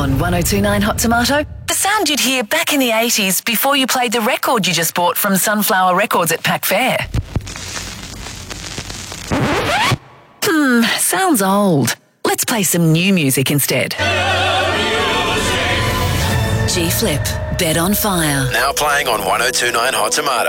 On 1029 Hot Tomato, the sound you'd hear back in the 80s before you played the record you just bought from Sunflower Records at Pack Fair. Sounds old. Let's play some new music instead. G-Flip, Bed on Fire. Now playing on 1029 Hot Tomato.